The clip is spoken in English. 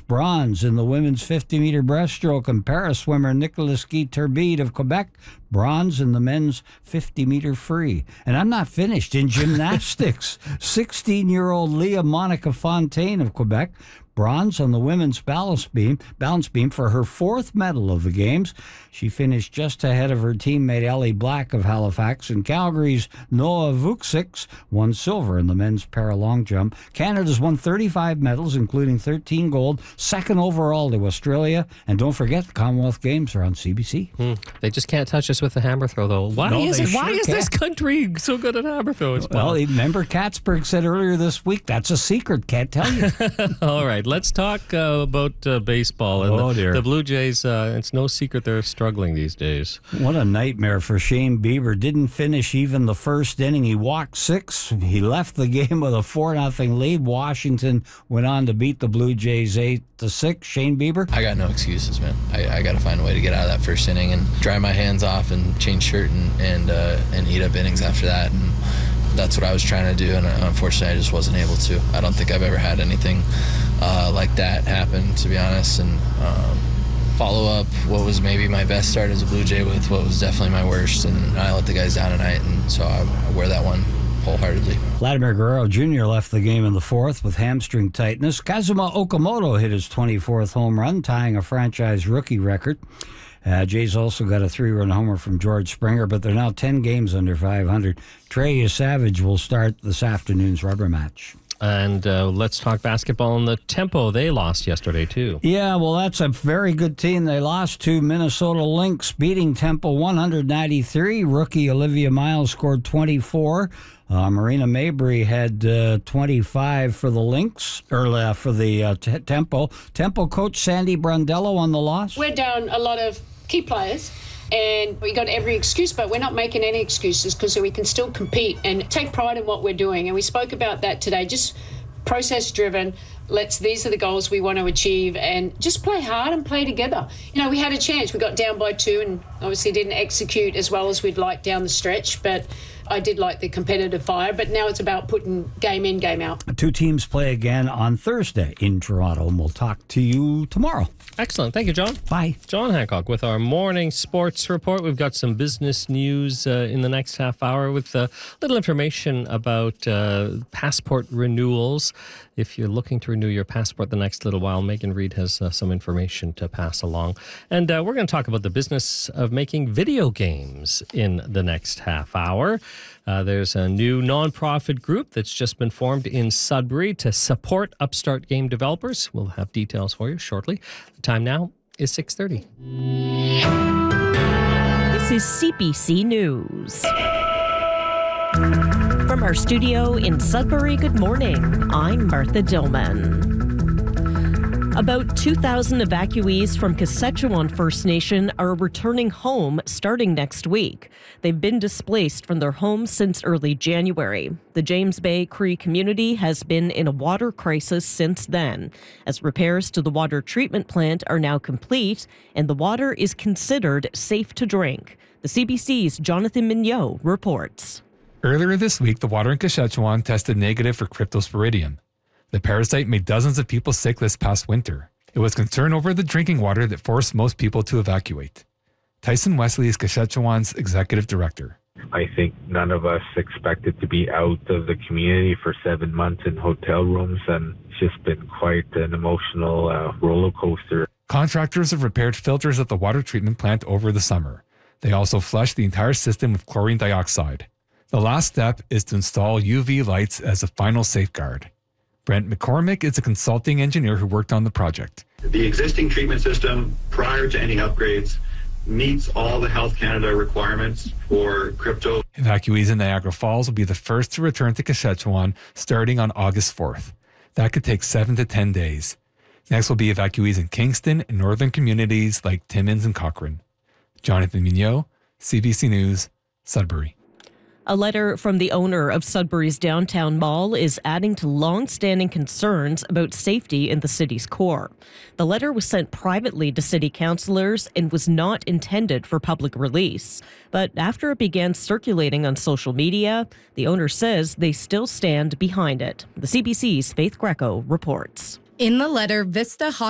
bronze in the women's 50-meter breaststroke, and para-swimmer Nicolas Guy Turbide of Quebec, bronze in the men's 50-meter free. And I'm not finished. In gymnastics, 16-year-old Leah Monica Fontaine of Quebec, bronze on the women's balance beam for her fourth medal of the Games. She finished just ahead of her teammate Ellie Black of Halifax, and Calgary's Noah Vucic won silver in the men's para-long jump. Canada's won 35 medals, including 13 gold, second overall to Australia. And don't forget, the Commonwealth Games are on CBC. They just can't touch us with the hammer throw, though. Why is this country so good at hammer throw? Well, remember Katzberg said earlier this week, that's a secret, can't tell you. All right, let's talk about baseball. And the Blue Jays, it's no secret they're struggling these days. What a nightmare for Shane Bieber. Didn't finish even the first inning. He walked 6. He left the game with a 4-0 lead. Washington went on to beat the Blue Jays 8-6. Shane Bieber? I got no excuses, man. I got to find a way to get out of that first inning and dry my hands off and change shirt and eat up innings after that. And that's what I was trying to do, and unfortunately I just wasn't able to. I don't think I've ever had anything like that happen, to be honest. And follow up what was maybe my best start as a Blue Jay with what was definitely my worst, and I let the guys down tonight, and so I wear that one wholeheartedly. Vladimir Guerrero Jr. left the game in the fourth with hamstring tightness. Kazuma Okamoto hit his 24th home run, tying a franchise rookie record. Jays also got a 3-run homer from George Springer, but they're now 10 games under 500. Trey Savage will start this afternoon's rubber match. And let's talk basketball in the Tempo. They lost yesterday, too. Yeah, well, that's a very good team. They lost to Minnesota Lynx, beating Tempo 193. Rookie Olivia Miles scored 24. Marina Mabry had 25 for the Lynx, or for the Tempo. Tempo coach Sandy Brondello on the loss. We're down a lot of key players, and we got every excuse, but we're not making any excuses because we can still compete and take pride in what we're doing. And we spoke about that today, just process-driven. These are the goals we want to achieve, and just play hard and play together. You know, we had a chance. We got down by 2 and obviously didn't execute as well as we'd like down the stretch, but I did like the competitive fire, but now it's about putting game in, game out. Two teams play again on Thursday in Toronto, and we'll talk to you tomorrow. Excellent. Thank you, John. Bye. John Hancock with our morning sports report. We've got some business news in the next half hour with a little information about passport renewals. If you're looking to renew your passport the next little while, Megan Reid has some information to pass along. And we're going to talk about the business of making video games in the next half hour. There's a new nonprofit group that's just been formed in Sudbury to support upstart game developers. We'll have details for you shortly. The time now is 6:30. This is CBC News. From our studio in Sudbury, good morning. I'm Martha Dillman. About 2,000 evacuees from Kashechewan First Nation are returning home starting next week. They've been displaced from their homes since early January. The James Bay Cree community has been in a water crisis since then, as repairs to the water treatment plant are now complete and the water is considered safe to drink. The CBC's Jonathan Mignot reports. Earlier this week, the water in Kashechewan tested negative for Cryptosporidium. The parasite made dozens of people sick this past winter. It was concern over the drinking water that forced most people to evacuate. Tyson Wesley is Kashechewan's executive director. I think none of us expected to be out of the community for 7 months in hotel rooms, and it's just been quite an emotional roller coaster. Contractors have repaired filters at the water treatment plant over the summer. They also flushed the entire system with chlorine dioxide. The last step is to install UV lights as a final safeguard. Brent McCormick is a consulting engineer who worked on the project. The existing treatment system, prior to any upgrades, meets all the Health Canada requirements for crypto. Evacuees in Niagara Falls will be the first to return to Kashechewan starting on August 4th. That could take 7 to 10 days. Next will be evacuees in Kingston and northern communities like Timmins and Cochrane. Jonathan Mignot, CBC News, Sudbury. A letter from the owner of Sudbury's downtown mall is adding to long-standing concerns about safety in the city's core. The letter was sent privately to city councillors and was not intended for public release. But after it began circulating on social media, the owner says they still stand behind it. The CBC's Faith Greco reports. In the letter, Vista